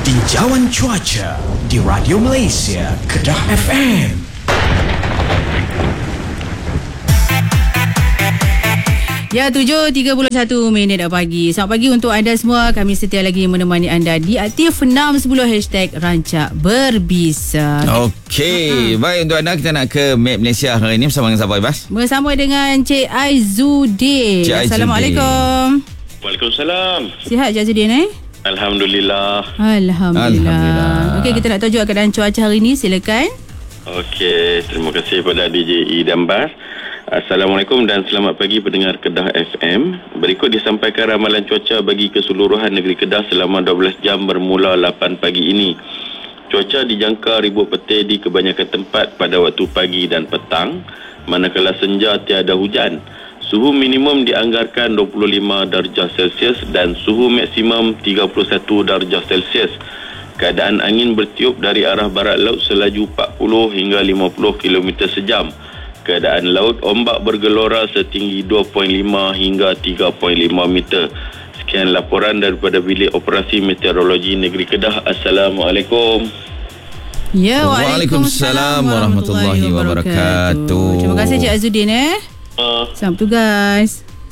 Tinjauan cuaca di Radio Malaysia Kedah FM. Ya, 7.31 pagi. Selamat pagi untuk anda semua. Kami setia lagi menemani anda di Aktif 610 #Rancak Berbisa. Okey, baik, untuk anda kita nak ke Map Malaysia hari ini bersama dengan siapa, Ibas? Bersama dengan Cik Aizuddin. Assalamualaikum. Waalaikumsalam. Sihat Cik Aizuddin Alhamdulillah. Alhamdulillah. Okey, kita nak tahu juga keadaan cuaca hari ini. Silakan. Okey, terima kasih kepada DJ dan Bas. Assalamualaikum dan selamat pagi pendengar Kedah FM. Berikut disampaikan ramalan cuaca bagi keseluruhan negeri Kedah selama 12 jam bermula 8 pagi ini. Cuaca dijangka ribut petir di kebanyakan tempat pada waktu pagi dan petang, manakala senja tiada hujan. Suhu minimum dianggarkan 25 darjah Celsius dan suhu maksimum 31 darjah Celsius. Keadaan angin bertiup dari arah barat laut selaju 40 hingga 50 km sejam. Keadaan laut, ombak bergelora setinggi 2.5 hingga 3.5 meter. Sekian laporan daripada Bilik Operasi Meteorologi Negeri Kedah. Assalamualaikum. Ya, Waalaikumsalam warahmatullahi wabarakatuh. Terima kasih Cik Aizuddin. Selamat tugas.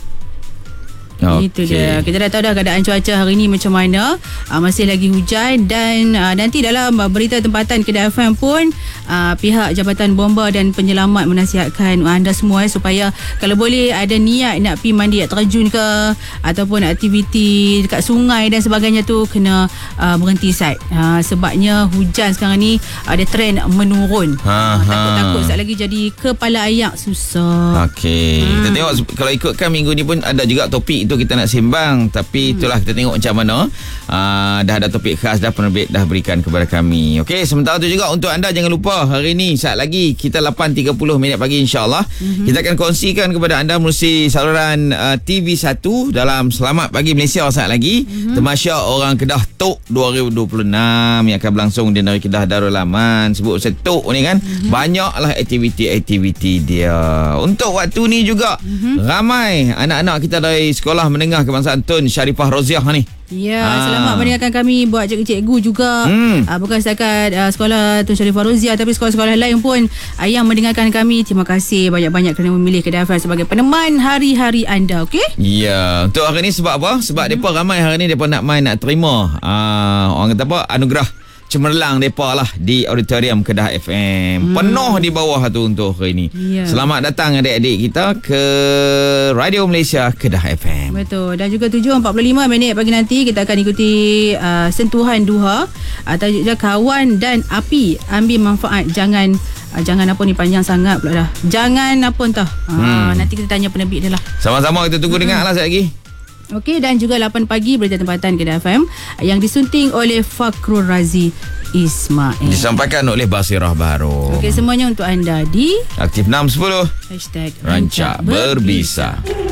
Itu dia. Kita dah tahu dah keadaan cuaca hari ni macam mana. Masih lagi hujan dan nanti dalam berita tempatan Kedah FM pun pihak Jabatan Bomba dan Penyelamat menasihatkan anda semua supaya kalau boleh ada niat nak pergi mandi, nak terjun ke ataupun aktiviti dekat sungai dan sebagainya tu kena berhenti side. Sebabnya hujan sekarang ni ada trend menurun. Takut-takut sekejap lagi jadi kepala ayak susah. Okey. Kita tengok kalau ikutkan minggu ni pun ada juga topik itu kita nak sembang, tapi itulah kita tengok macam mana. Dah ada topik khas dah penerbit dah berikan kepada kami. Okey, sementara tu juga untuk anda jangan lupa hari ni saat lagi kita 8.30 pagi insya-Allah kita akan kongsikan kepada anda melalui saluran TV1 dalam Selamat Pagi Malaysia saat lagi Tamasya Orang Kedah Tok 2026 yang akan berlangsung di Negeri Kedah Darul Aman. Sebut pasal Tok ni kan, banyaklah aktiviti-aktiviti dia. Untuk waktu ni juga ramai anak-anak kita dari Sekolah Menengah Kebangsaan Tun Sharifah Roziah ni. Ya, selamat mendengarkan kami buat cikgu-cikgu juga. Bukan setakat sekolah Tun Sharifah Roziah, tapi sekolah-sekolah lain pun yang mendengarkan kami. Terima kasih banyak-banyak kerana memilih Kedah FM sebagai peneman hari-hari anda. Okey? Ya, untuk hari ni sebab apa? Sebab mereka ramai hari ni mereka nak terima orang kata apa, anugerah cemerlang mereka lah di Auditorium Kedah FM. Penuh di bawah tu untuk hari ni. Selamat datang adik-adik kita ke Radio Malaysia Kedah FM. Betul. Dan juga 7.45 pagi nanti kita akan ikuti sentuhan duha atau juga kawan dan api ambil manfaat. Jangan apa ni, panjang sangat pula dah. Jangan apa entah. Nanti kita tanya penerbit dia lah. Sama-sama kita tunggu dengar lah sekejap lagi. Okey, dan juga 8 pagi berita tempatan Kedah FM yang disunting oleh Fakrul Razi Ismail. Disampaikan oleh Basirah Baru. Okey, semuanya untuk anda di Aktif 610 #Rancak Berbisa.